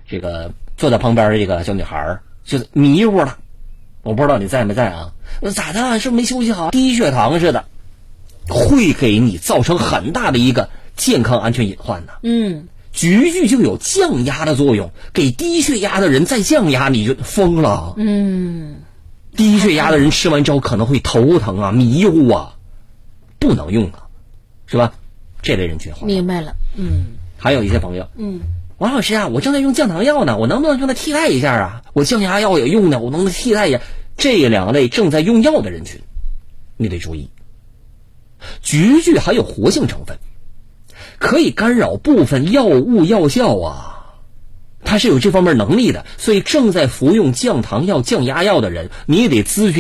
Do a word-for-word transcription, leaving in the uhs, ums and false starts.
这个坐在旁边这个小女孩就迷糊了，我不知道你在没在啊？咋的？是不是没休息好？低血糖似的，会给你造成很大的一个健康安全隐患的。 嗯， 菊苣就有降压的作用，给低血压的人再降压，你就疯了。 嗯， 低血压的人吃完之后可能会头疼啊、迷糊啊，不能用啊，是吧？这类人群化。 明白了。嗯， 还有一些朋友， 嗯， 王老师啊，我正在用降糖药呢，我能不能用它替代一下啊？我降压药也用呢，我能不能替代一下？这两类正在用药的人群，你得注意。菊苣含有活性成分，可以干扰部分药物药效啊，它是有这方面能力的，所以正在服用降糖药、降压药的人，你也得咨询